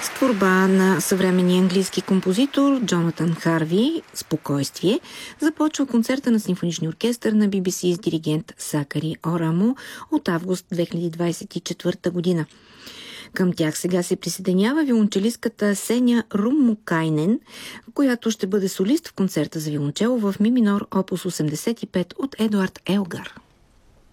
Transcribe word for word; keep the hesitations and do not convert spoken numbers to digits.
С творба на съвременния английски композитор Джонатан Харви «Спокойствие» започва концерта на симфоничния оркестър на Би Би Си с диригент Сакари Орамо от август две хиляди двадесет и четвърта година. Към тях сега се присъединява виолончелистката Сеня Руммукайнен, която ще бъде солист в концерта за виолончело в ми минор опус осемдесет и пет от Едуард Елгар.